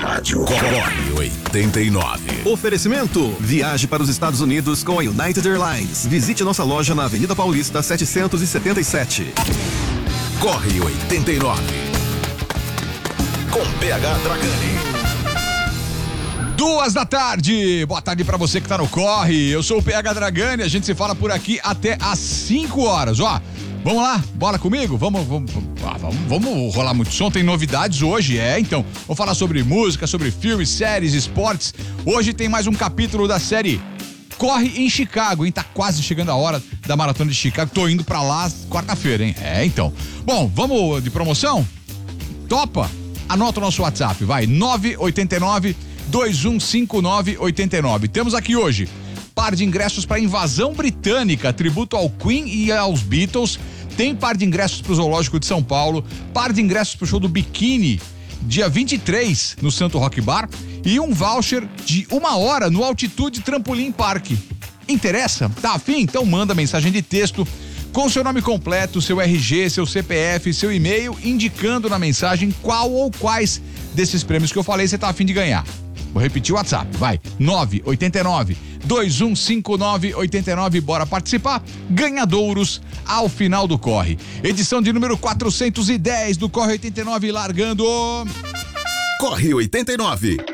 rádio. Corre 89. Oferecimento: viaje para os Estados Unidos com a United Airlines. Visite nossa loja na Avenida Paulista 777. Corre 89. Com PH Dragani. 2 da tarde, boa tarde pra você que tá no Corre, eu sou o PH Dragani, a gente se fala por aqui até às 5 horas, ó, vamos lá, bora comigo, vamos rolar muito som, tem novidades hoje, então, vou falar sobre música, sobre filmes, séries, esportes, hoje tem mais um capítulo da série Corre em Chicago, hein, tá quase chegando a hora da Maratona de Chicago, tô indo pra lá quarta-feira, hein, então, bom, vamos de promoção? Topa? Anota o nosso WhatsApp, vai, 989-2159-89. Temos aqui hoje par de ingressos para Invasão Britânica, tributo ao Queen e aos Beatles. Tem par de ingressos para o Zoológico de São Paulo, par de ingressos para o show do Biquíni, dia 23, no Santo Rock Bar, e um voucher de 1 hora no Altitude Trampolim Park. Interessa? Tá afim? Então manda mensagem de texto com seu nome completo, seu RG, seu CPF, seu e-mail, indicando na mensagem qual ou quais desses prêmios que eu falei você tá afim de ganhar. Vou repetir o WhatsApp, vai, 989-2159-89, bora participar, ganhadouros ao final do Corre. Edição de número 410 do Corre 89, largando... Corre 89.